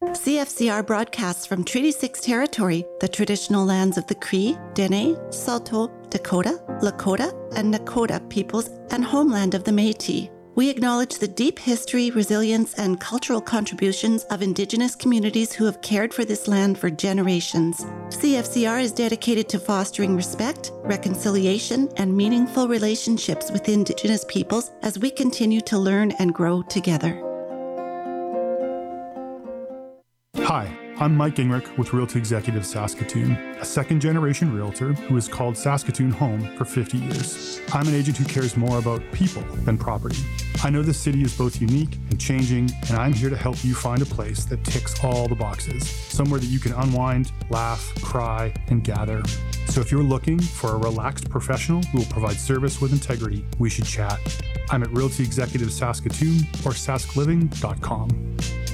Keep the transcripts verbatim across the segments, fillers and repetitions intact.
C F C R broadcasts from Treaty six territory, the traditional lands of the Cree, Dene, Saulteaux, Dakota, Lakota, and Nakota peoples, and homeland of the Métis. We acknowledge the deep history, resilience, and cultural contributions of Indigenous communities who have cared for this land for generations. C F C R is dedicated to fostering respect, reconciliation, and meaningful relationships with Indigenous peoples as we continue to learn and grow together. Hi, I'm Mike Gingrich with Realty Executive Saskatoon, a second-generation realtor who has called Saskatoon home for fifty years. I'm an agent who cares more about people than property. I know this city is both unique and changing, and I'm here to help you find a place that ticks all the boxes, somewhere that you can unwind, laugh, cry, and gather. So if you're looking for a relaxed professional who will provide service with integrity, we should chat. I'm at Realty Executive Saskatoon or sask living dot com.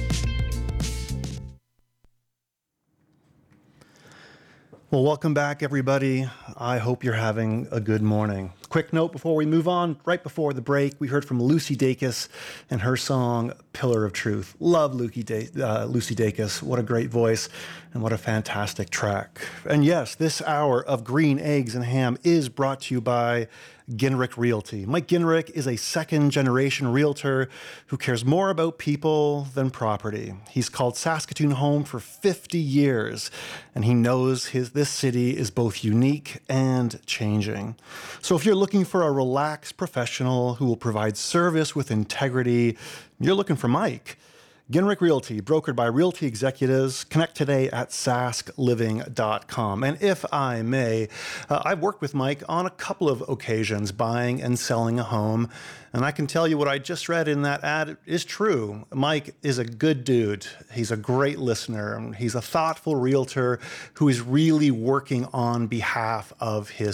Well, welcome back, everybody. I hope you're having a good morning. Quick note before we move on. Right before the break, we heard from Lucy Dacus and her song, Pillar of Truth. Love Lucy, da- uh, Lucy Dacus. What a great voice and what a fantastic track. And yes, this hour of Green Eggs and Ham is brought to you by Gingrich Realty. Mike Gingrich is a second-generation realtor who cares more about people than property. He's called Saskatoon home for fifty years, and he knows his this city is both unique and changing. So if you're looking for a relaxed professional who will provide service with integrity, you're looking for Mike. Gingrich Realty, brokered by Realty Executives. Connect today at sask living dot com. And if I may, uh, I've worked with Mike on a couple of occasions buying and selling a home. And I can tell you what I just read in that ad is true. Mike is a good dude. He's a great listener. He's a thoughtful realtor who is really working on behalf of his